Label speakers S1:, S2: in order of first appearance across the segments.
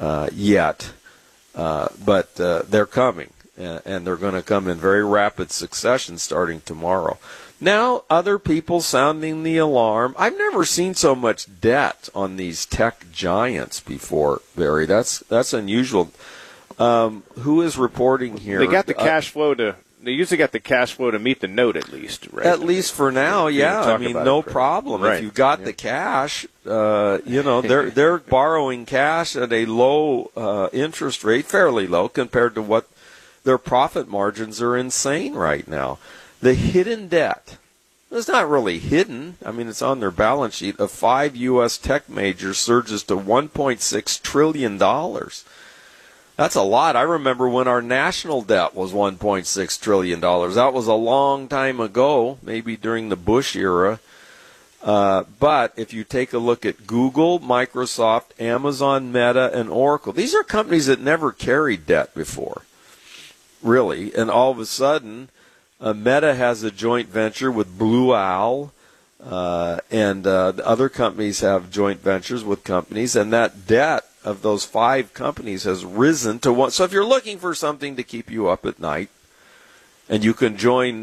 S1: yet, but they're coming, and they're going to come in very rapid succession starting tomorrow. Now, other people sounding the alarm. I've never seen so much debt on these tech giants before, Barry. That's unusual. Who is reporting here?
S2: They got the cash flow to. They usually got the cash flow to meet the note at least, right?
S1: At least for now, yeah. I mean, no problem. Right. If you've got the cash, they're borrowing cash at a low interest rate, fairly low compared to what their profit margins are insane right now. The hidden debt, it's not really hidden. I mean, it's on their balance sheet, of 5 U.S. tech majors surges to $1.6 trillion. That's a lot. I remember when our national debt was $1.6 trillion. That was a long time ago, maybe during the Bush era. But if you take a look at Google, Microsoft, Amazon, Meta, and Oracle, these are companies that never carried debt before, really. And all of a sudden, Meta has a joint venture with Blue Owl, and other companies have joint ventures with companies, and that debt of those 5 companies has risen to one. So if you're looking for something to keep you up at night, and you can join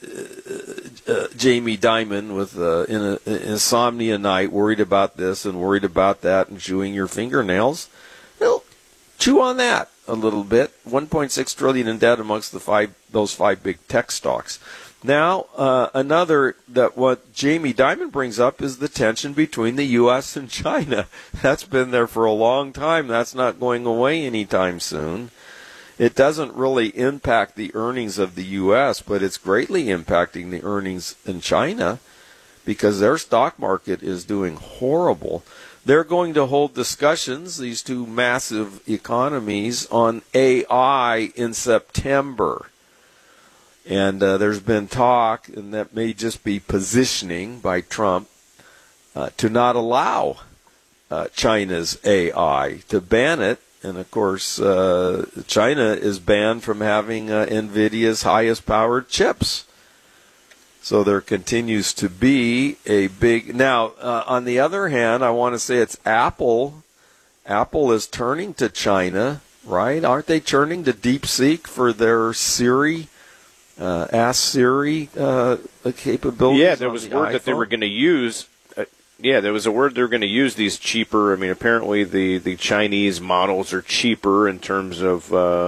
S1: Jamie Dimon with in an insomnia night, worried about this and worried about that, and chewing your fingernails, well, chew on that a little bit. $1.6 trillion in debt amongst those 5 big tech stocks. Now, another that what Jamie Dimon brings up is the tension between the U.S. and China. That's been there for a long time. That's not going away anytime soon. It doesn't really impact the earnings of the U.S., but it's greatly impacting the earnings in China because their stock market is doing horrible. They're going to hold discussions, these two massive economies, on AI in September. And there's been talk, and that may just be positioning by Trump, to not allow China's AI, to ban it. And, of course, China is banned from having NVIDIA's highest powered chips. So there continues to be a big... Now, on the other hand, I want to say it's Apple. Apple is turning to China, right? Aren't they turning to DeepSeek for their Siri... Ask Siri capabilities?
S2: Yeah, there was word that they were going to use. There was a word they were going to use these cheaper. I mean, apparently the Chinese models are cheaper in terms of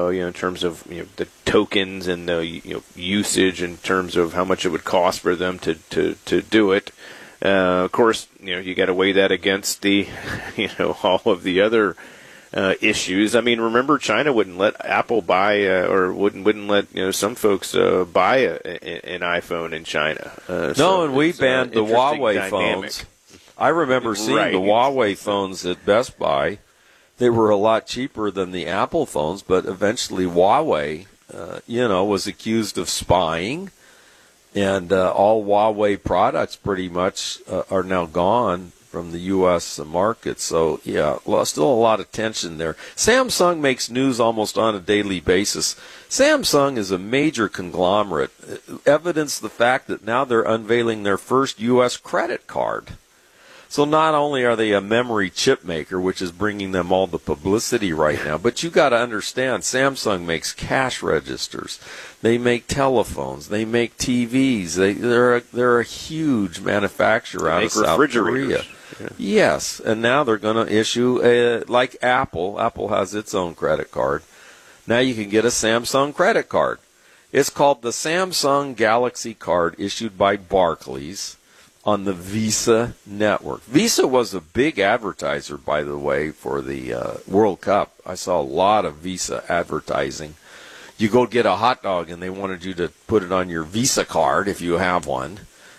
S2: the tokens and the usage in terms of how much it would cost for them to do it. Of course, you got to weigh that against the all of the other issues. I mean, remember, China wouldn't let Apple buy, or wouldn't let some folks buy an iPhone in China.
S1: And we banned the Huawei phones. I remember seeing the Huawei phones at Best Buy. They were a lot cheaper than the Apple phones, but eventually Huawei, was accused of spying, and all Huawei products pretty much are now gone from the U.S. market. So, yeah, still a lot of tension there. Samsung makes news almost on a daily basis. Samsung is a major conglomerate. Evidence the fact that now they're unveiling their first U.S. credit card. So not only are they a memory chip maker, which is bringing them all the publicity right now, but you got to understand, Samsung makes cash registers. They make telephones. They make TVs. They're a huge manufacturer out of South Korea. Yeah. Yes, and now they're going to issue, like Apple. Apple has its own credit card. Now you can get a Samsung credit card. It's called the Samsung Galaxy Card, issued by Barclays on the Visa network. Visa was a big advertiser, by the way, for the World Cup. I saw a lot of Visa advertising. You go get a hot dog, and they wanted you to put it on your Visa card if you have one.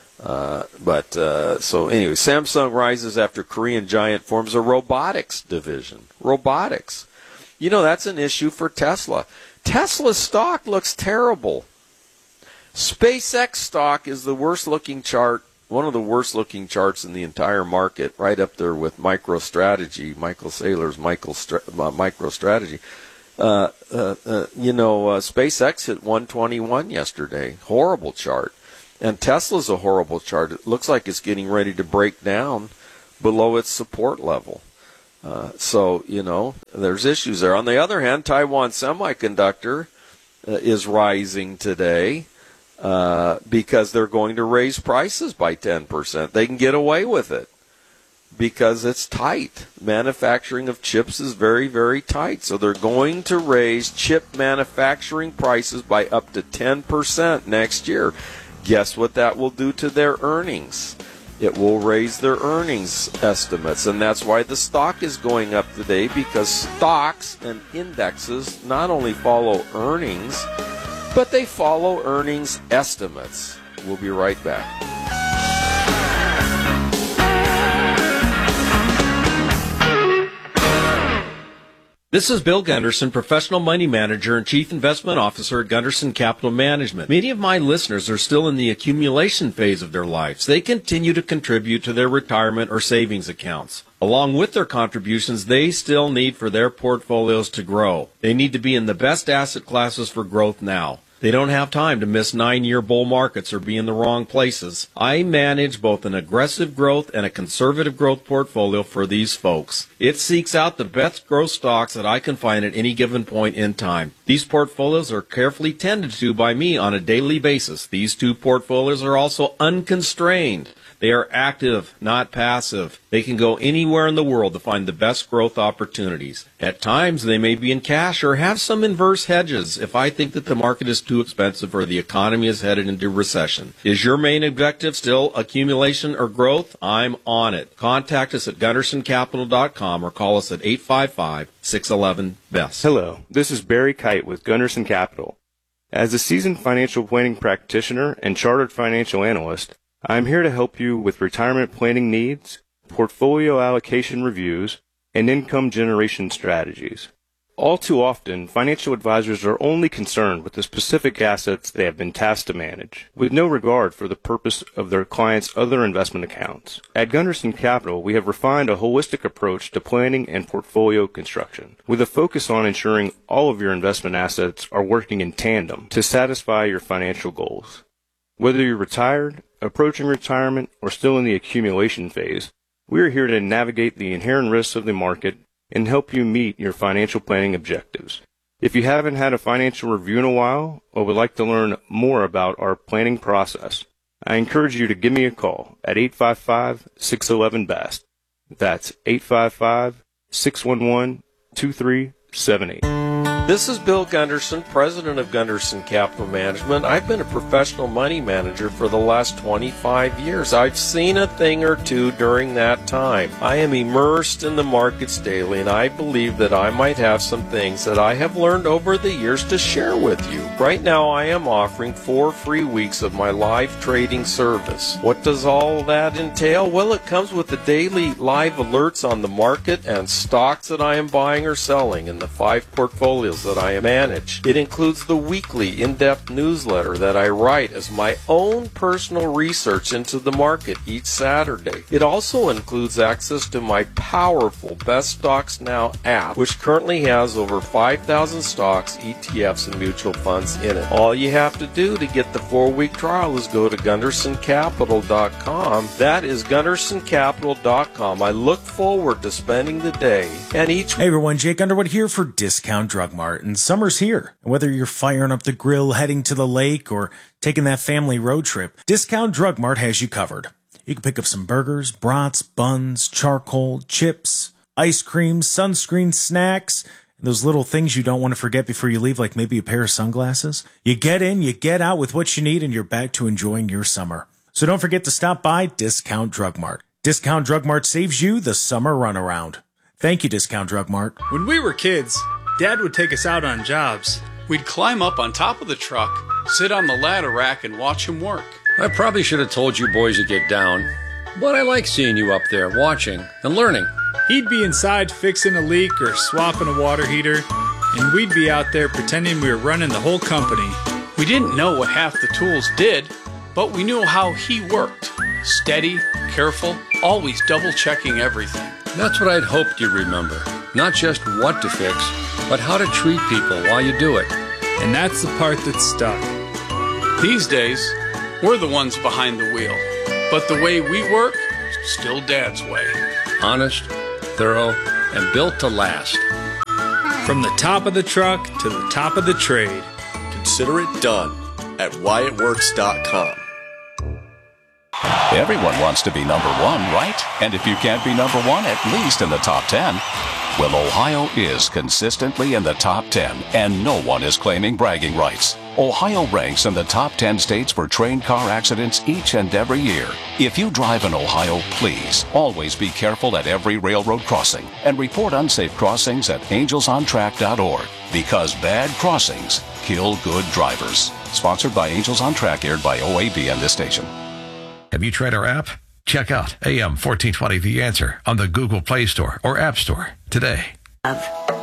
S1: So anyway, Samsung rises after Korean giant forms a robotics division. Robotics. That's an issue for Tesla. Tesla's stock looks terrible. SpaceX stock is the worst-looking chart, one of the worst-looking charts in the entire market, right up there with MicroStrategy, Michael Saylor's MicroStrategy. SpaceX hit 121 yesterday. Horrible chart. And Tesla's a horrible chart. It looks like it's getting ready to break down below its support level. So, there's issues there. On the other hand, Taiwan Semiconductor is rising today because they're going to raise prices by 10%. They can get away with it because it's tight. Manufacturing of chips is very, very tight. So they're going to raise chip manufacturing prices by up to 10% next year. Guess what that will do to their earnings? It will raise their earnings estimates, and that's why the stock is going up today, because stocks and indexes not only follow earnings, but they follow earnings estimates. We'll be right back.
S3: This is Bill Gunderson, Professional Money Manager and Chief Investment Officer at Gunderson Capital Management. Many of my listeners are still in the accumulation phase of their lives. They continue to contribute to their retirement or savings accounts. Along with their contributions, they still need for their portfolios to grow. They need to be in the best asset classes for growth now. They don't have time to miss 9-year bull markets or be in the wrong places. I manage both an aggressive growth and a conservative growth portfolio for these folks. It seeks out the best growth stocks that I can find at any given point in time. These portfolios are carefully tended to by me on a daily basis. These two portfolios are also unconstrained. They are active, not passive. They can go anywhere in the world to find the best growth opportunities. At times, they may be in cash or have some inverse hedges if I think that the market is too expensive or the economy is headed into recession. Is your main objective still accumulation or growth? I'm on it. Contact us at GundersonCapital.com or call us at 855-611-BEST.
S4: Hello, this is Barry Kite with Gunderson Capital. As a seasoned financial planning practitioner and chartered financial analyst, I'm here to help you with retirement planning needs, portfolio allocation reviews, and income generation strategies. All too often, financial advisors are only concerned with the specific assets they have been tasked to manage, with no regard for the purpose of their clients' other investment accounts. At Gunderson Capital, we have refined a holistic approach to planning and portfolio construction, with a focus on ensuring all of your investment assets are working in tandem to satisfy your financial goals. Whether you're retired, approaching retirement, or still in the accumulation phase, we are here to navigate the inherent risks of the market and help you meet your financial planning objectives. If you haven't had a financial review in a while or would like to learn more about our planning process, I encourage you to give me a call at 855-611-BEST. That's 855-611-2378.
S1: This is Bill Gunderson, president of Gunderson Capital Management. I've been a professional money manager for the last 25 years. I've seen a thing or two during that time. I am immersed in the markets daily, and I believe that I might have some things that I have learned over the years to share with you. Right now, I am offering 4 free weeks of my live trading service. What does all that entail? Well, it comes with the daily live alerts on the market and stocks that I am buying or selling in the 5 portfolios that I manage. It includes the weekly in-depth newsletter that I write as my own personal research into the market each Saturday. It also includes access to my powerful Best Stocks Now app, which currently has over 5,000 stocks, ETFs, and mutual funds in it. All you have to do to get the 4-week trial is go to GundersonCapital.com. That is GundersonCapital.com. I look forward to spending the day and each...
S5: Hey everyone, Jake Underwood here for Discount Drug Mart. And summer's here. And whether you're firing up the grill, heading to the lake, or taking that family road trip, Discount Drug Mart has you covered. You can pick up some burgers, brats, buns, charcoal, chips, ice cream, sunscreen, snacks, and those little things you don't want to forget before you leave, like maybe a pair of sunglasses. You get in, you get out with what you need, and you're back to enjoying your summer. So don't forget to stop by Discount Drug Mart. Discount Drug Mart saves you the summer runaround. Thank you, Discount Drug Mart.
S6: When we were kids, Dad would take us out on jobs.
S7: We'd climb up on top of the truck, sit on the ladder rack, and watch him work.
S8: I probably should have told you boys to get down, but I like seeing you up there watching and learning.
S6: He'd be inside fixing a leak or swapping a water heater, and we'd be out there pretending we were running the whole company.
S7: We didn't know what half the tools did, but we knew how he worked. Steady, careful, always double-checking everything.
S8: That's what I'd hoped you'd remember. Not just what to fix, but how to treat people while you do it.
S6: And that's the part that stuck.
S7: These days, we're the ones behind the wheel. But the way we work, still Dad's way.
S8: Honest, thorough, and built to last.
S6: From the top of the truck to the top of the trade.
S9: Consider it done at WyattWorks.com.
S10: Everyone wants to be number one, right? And if you can't be number one, at least in the top 10. Well, Ohio is consistently in the top 10, and no one is claiming bragging rights. Ohio ranks in the top 10 states for train car accidents each and every year. If you drive in Ohio, please always be careful at every railroad crossing and report unsafe crossings at angelsontrack.org, because bad crossings kill good drivers. Sponsored by Angels on Track, aired by OAB and this station.
S11: Have you tried our app? Check out AM 1420 The Answer on the Google Play Store or App Store today.